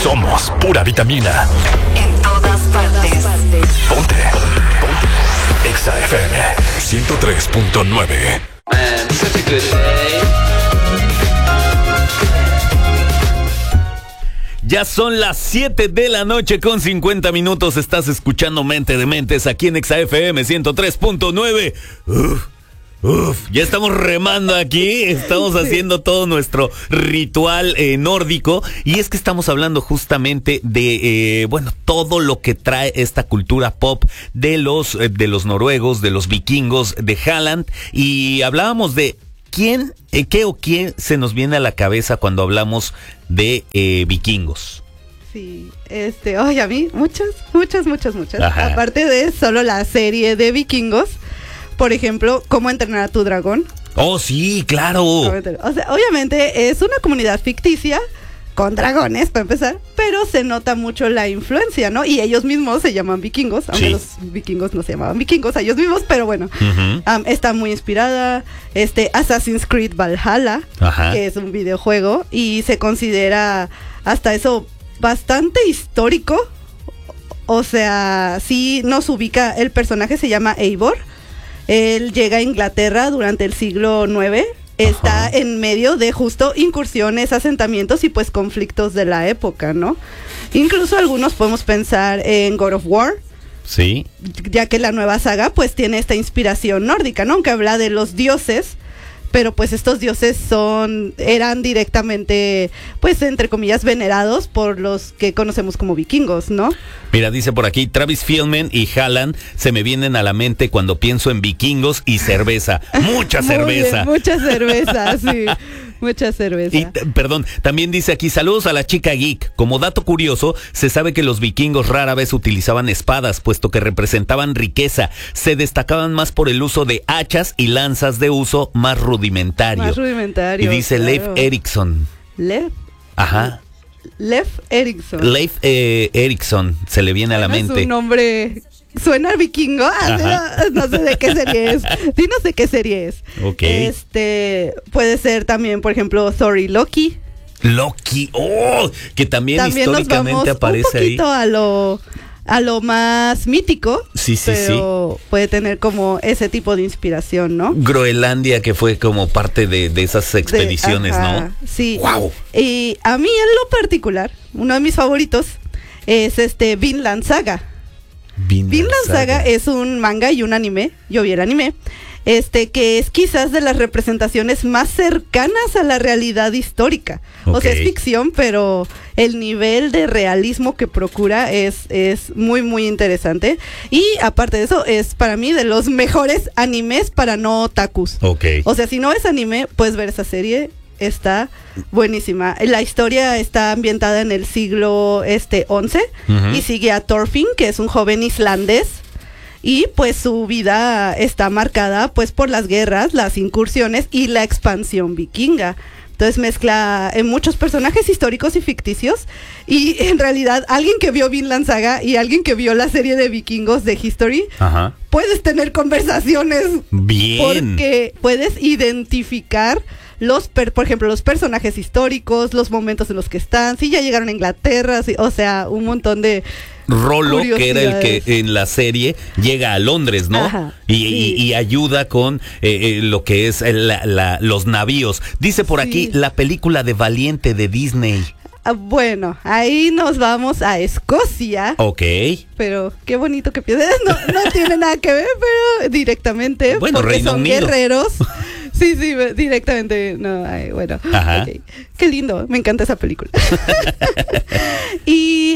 Somos pura vitamina. En todas partes. Ponte. Exa FM 103.9. Man, such a good day. Ya son las 7 de la noche con 50 minutos. Estás escuchando Mente de Mentes aquí en Exa FM 103.9. Ya estamos remando aquí, estamos haciendo todo nuestro ritual nórdico, y es que estamos hablando justamente de, todo lo que trae esta cultura pop de los noruegos, de los vikingos, de Halland, y hablábamos de quién se nos viene a la cabeza cuando hablamos de vikingos. Sí, a mí muchas. Ajá. Aparte de solo la serie de vikingos, por ejemplo, ¿Cómo entrenar a tu dragón? Oh, sí, claro. O sea, obviamente es una comunidad ficticia con dragones, para empezar, pero se nota mucho la influencia, ¿no? Y ellos mismos se llaman vikingos, aunque sí. Los vikingos no se llamaban vikingos a ellos mismos, pero bueno. Uh-huh. Está muy inspirada. Assassin's Creed Valhalla, Ajá. que es un videojuego, y se considera hasta eso bastante histórico. O sea, sí nos ubica, el personaje se llama Eivor. Él llega a Inglaterra durante el siglo IX. Está en medio de justo incursiones, asentamientos y pues conflictos de la época, ¿no? Incluso algunos podemos pensar en God of War. Sí. Ya que la nueva saga pues tiene esta inspiración nórdica, ¿no? Aunque habla de los dioses, pero pues estos dioses eran directamente, pues entre comillas, venerados por los que conocemos como vikingos, ¿no? Mira, dice por aquí, Travis Fielman y Halland se me vienen a la mente cuando pienso en vikingos y cerveza. Mucha cerveza. Muy bien, mucha cerveza, sí. Mucha cerveza. Y, perdón, también dice aquí, saludos a la chica geek. Como dato curioso, se sabe que los vikingos rara vez utilizaban espadas, puesto que representaban riqueza. Se destacaban más por el uso de hachas y lanzas de uso más rudimentario. Más rudimentario. Y dice claro. Leif Erikson. Ajá. Leif Erikson. Leif Erikson, se le viene a la mente. Es un nombre... ¿Suena vikingo? No sé de qué serie es. Dinos de qué serie es. Ok. Puede ser también, por ejemplo, Thor y Loki. Loki, que también históricamente nos vamos aparece ahí. Un poquito a lo más mítico. Sí, pero puede tener como ese tipo de inspiración, ¿no? Groenlandia, que fue como parte de esas expediciones, ¿no? Sí. Wow. Y a mí en lo particular, uno de mis favoritos es Vinland Saga. Vinland Saga es un manga y un anime, yo vi el anime, que es quizás de las representaciones más cercanas a la realidad histórica. Okay. O sea, es ficción, pero el nivel de realismo que procura es muy, muy interesante. Y aparte de eso, es para mí de los mejores animes para no otakus. Okay. O sea, si no ves anime, puedes ver esa serie. Está buenísima. La historia está ambientada en el siglo XI Uh-huh. y sigue a Thorfinn, que es un joven islandés, y pues su vida está marcada pues por las guerras, las incursiones y la expansión vikinga. Entonces mezcla muchos personajes históricos y ficticios, y en realidad alguien que vio Vinland Saga y alguien que vio la serie de vikingos de History, Ajá. puedes tener conversaciones. Bien. Porque puedes identificar por ejemplo, los personajes históricos, los momentos en los que están, si ya llegaron a Inglaterra, o sea, un montón de Rollo, que era el que en la serie llega a Londres, ¿no? Ajá, y ayuda con lo que es los navíos. Dice por aquí la película de Valiente de Disney. Bueno, ahí nos vamos a Escocia. Ok. Pero qué bonito que piensas. No tiene nada que ver, pero directamente. Bueno, porque Reino son Unido. Guerreros. Sí, directamente. No, bueno. Ajá. Okay. Qué lindo, me encanta esa película. Y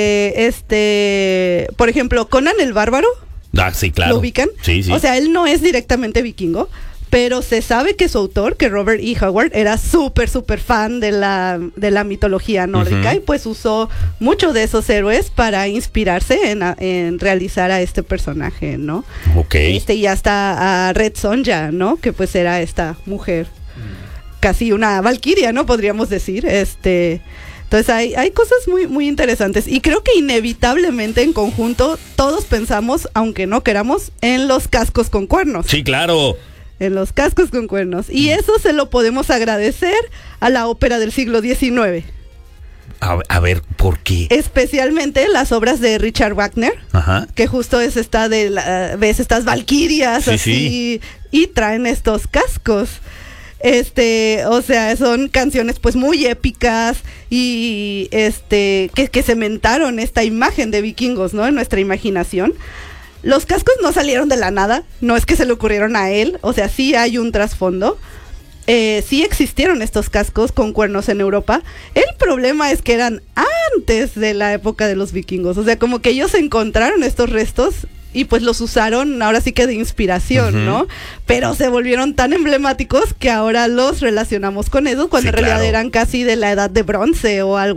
por ejemplo, Conan el Bárbaro. Ah, sí, claro. ¿Lo ubican? Sí. O sea, él no es directamente vikingo, pero se sabe que su autor, que Robert E. Howard, era súper fan de la mitología nórdica. Uh-huh. Y pues usó mucho de esos héroes para inspirarse en realizar a este personaje, ¿no? Ok. Y hasta a Red Sonja, ¿no? Que pues era esta mujer, casi una valquiria, ¿no? Podríamos decir, Entonces hay cosas muy, muy interesantes, y creo que inevitablemente en conjunto todos pensamos, aunque no queramos, en los cascos con cuernos. Sí, claro. En los cascos con cuernos. Y eso se lo podemos agradecer a la ópera del siglo XIX. A ver, ¿por qué? Especialmente las obras de Richard Wagner, Ajá. que justo es esta ves estas valquirias Sí, así, y traen estos cascos. O sea, son canciones pues muy épicas y que cementaron esta imagen de vikingos, ¿no? En nuestra imaginación. Los cascos no salieron de la nada, no es que se le ocurrieron a él, o sea, sí hay un trasfondo. Sí existieron estos cascos con cuernos en Europa. El problema es que eran antes de la época de los vikingos. O sea, como que ellos encontraron estos restos y pues los usaron ahora sí que de inspiración, ¿no? Pero se volvieron tan emblemáticos que ahora los relacionamos con eso, cuando Sí, en realidad claro. eran casi de la edad de bronce o algo